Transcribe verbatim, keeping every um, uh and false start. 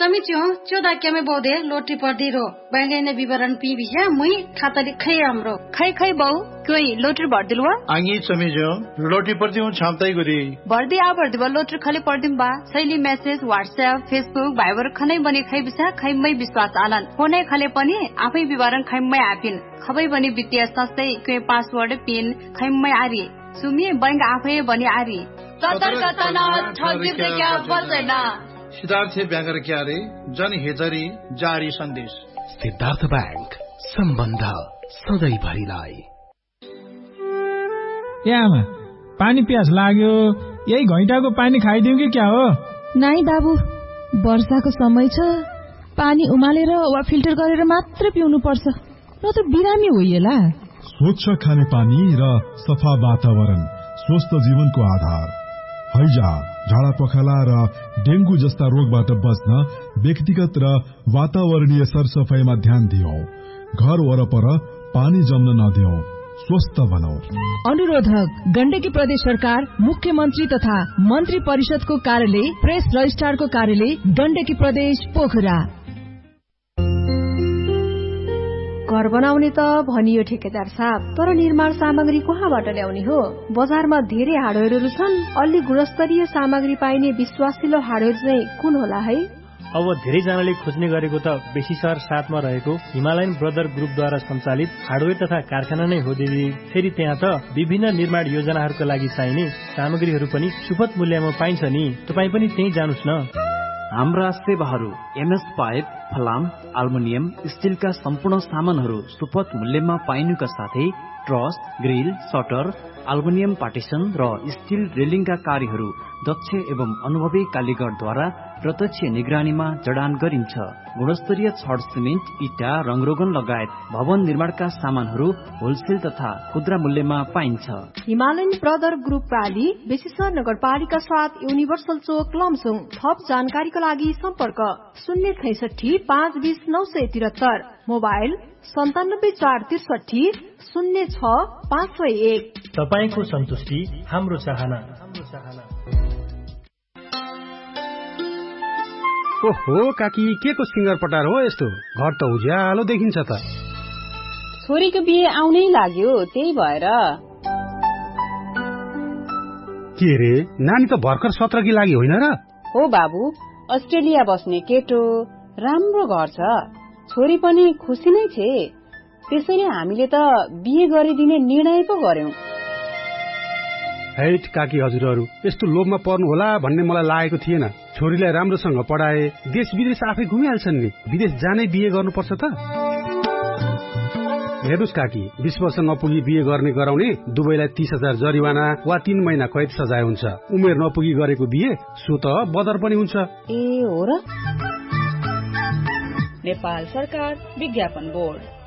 समिति हो चौदह के में बोधे लोटरी पर्दी रो बैंक ने विवरण पी बिया मुई खाता लिखै हाम्रो खै खै बहु कोई लोटरी भर दिलवा आंगी समिति हो लोटरी पर्दी हूं छामताई गरी भर्दी आ भर्दी बा लोटरी खले पर्दिम बा शैली मेसेज व्हाट्सएप फेसबुक भाइबर खनै बनी खै बिसा खैमै विश्वास आलन फोनै खले पनि आफै विवरण खैमै आपिन खबै बनी वित्तीय संस्थै के पासवर्ड पिन खैमै आरी सुमी बैंक आफै बनी आरी सतर्कता न ठगी क्या बच्दैन सिद्धार्थ ब्याङ्कर क्यारे जनहितरी जारी सन्देश। सिद्धार्थ बैंक सम्बन्ध सधैँभरिलाई। ए आमा पानी प्यास लाग्यो यही घैँटाको पानी खाइदिउँ कि क्या हो? नाइ बाबु वर्षाको समय छ पानी उमालेर वा फिल्टर गरेर मात्र पिउनु पर्छ न त बिरामी होइएला। स्वच्छ खाने पानी र सफा वातावरण स्वस्थ जीवनको आधार। हैजा झाडा पखाला र डेंगू जस्ता रोगबाट बच्न व्यक्तिगत र वातावरणीय सरसफाईमा ध्यान दियौं। घर वरपर पानी जम्न नदियौं, स्वस्थ बनाऊ। अनुरोधक गण्डकी प्रदेश सरकार, मुख्यमन्त्री तथा मन्त्री परिषदको कार्यालय, प्रेस रजिस्ट्रारको कार्यालय, गण्डकी प्रदेश पोखरा। घर बनाउने त भनियो ठेकेदार साहब, तर निर्माण सामग्री कहाँबाट ल्याउने हो? बजारमा धेरै हार्डवेयरहरू छन्, अलि गुणस्तरीय सामग्री पाइने विश्वासिलो हार्डवेयर चाहिँ कुन होला है? अब धेरैजनाले खोज्ने गरेको त बेसी सहर साथमा रहेको हिमालयन ब्रदर ग्रुपद्वारा सञ्चालित हार्डवेयर तथा कारखाना नै हो दिदी। फेरि त्यहाँ त विभिन्न निर्माण योजनाहरूका लागि चाहिने सामग्रीहरू पनि सुपथ मूल्यमा पाइन्छ नि। तपाईँ पनि त्यही जानुस् न। हाम्रा सेवाहरू एमएस पाइप, फलाम, अल्मुनियम, स्टिलका सम्पूर्ण सामानहरू सुपथ मूल्यमा पाइनुका साथै truss, grill, shutter, aluminium partition र स्टिल रेलिङका कार्यहरू दक्ष एवं अनुभवी कालीगरद्वारा प्रत्यक्ष निगरानीमा जडान गरिन्छ। गुणस्तरीय छड, सिमेन्ट, इटा, रङरोगन लगायत भवन निर्माणका सामानहरू होलसेल तथा खुद्रा मूल्यमा पाइन्छ। हिमालयन ब्रदर ग्रुप पाली, बेसीसर नगरपालिका साथ युनिभर्सल चोक लमसुङ। थप जानकारीका लागि सम्पर्क शून्य छैसठी पाँच बीस नौ सय त्रिहत्तर, मोबाइल सन्तानब्बे चार त्रिसठी शून्य छ पाँच सय एक। तपाईँको सन्तुष्टि हाम्रो चाहना। हाम्रो चाहना। ओहो काकी, के को सिंगर पटार हो यस्तो? घर त उज्यालो देखिन्छ त। छोरीको बिहे आउनै लाग्यो, त्यही भएर। के रे, नानी त भर्खर सत्रकी लागि होइन र? हो बाबु, अस्ट्रेलिया बस्ने केटो, राम्रो घर छ, छोरी पनि खुसी नै छे। त्यसैले हामीले त बिहे गरिदिने निर्णय पो गर्यौं। हैट काकी हजुरहरू, यस्तो लोभमा पर्नु होला भन्ने मलाई लागेको थिएन। छोरीलाई राम्रोसँग पढाए देश विदेश आफै घुमिहाल्छन् नि। विदेश जानै बिहे गर्नुपर्छ त? हेर्नुस् काकी, बीस वर्ष नपुगी बिहे गर्ने गराउने दुवैलाई तीस हजार जरिवाना वा तीन महिना कैद सजाय हुन्छ। उमेर नपुगी गरेको बिहे सो त बदर पनि हुन्छ। ए हो र? नेपाल सरकार विज्ञापन बोर्ड।